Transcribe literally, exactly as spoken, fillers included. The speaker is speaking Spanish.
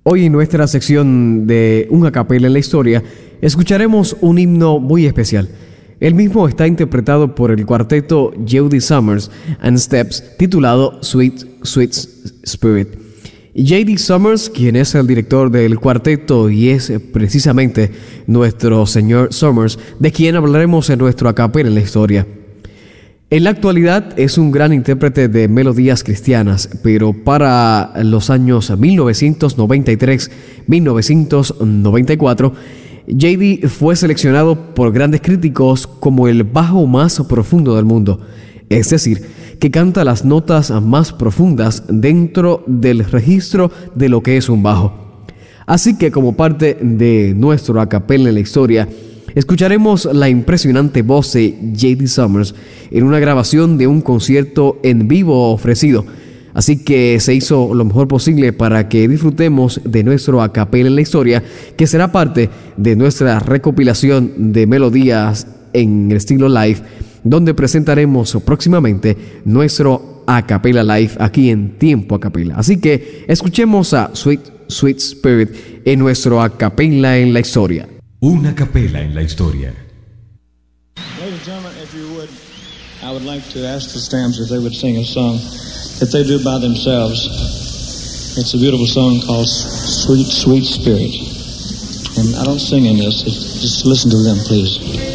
Hoy en nuestra sección de Un a capella en la historia, escucharemos un himno muy especial. El mismo está interpretado por el cuarteto J D Summers and Steps, titulado Sweet, Sweet Spirit. J D Summers, quien es el director del cuarteto y es precisamente nuestro señor Summers, de quien hablaremos en nuestro a capella en la historia. En la actualidad es un gran intérprete de melodías cristianas, pero para los años mil novecientos noventa y tres a mil novecientos noventa y cuatro, J D fue seleccionado por grandes críticos como el bajo más profundo del mundo, es decir, que canta las notas más profundas dentro del registro de lo que es un bajo. Así que como parte de nuestro a capella en la historia, escucharemos la impresionante voz de J D Summers en una grabación de un concierto en vivo ofrecido. Así que se hizo lo mejor posible para que disfrutemos de nuestro a capella en la historia, que será parte de nuestra recopilación de melodías en el estilo live, donde presentaremos próximamente nuestro a capella live aquí en Tiempo a Capella. Así que escuchemos a Sweet, Sweet Spirit en nuestro a capella en la historia. Una capella en la historia. Ladies and gentlemen, if you would, I would like to ask the Stamps if they would sing a song that they do by themselves. It's a beautiful song called Sweet, Sweet Spirit. And I don't sing in this, just listen to them, please.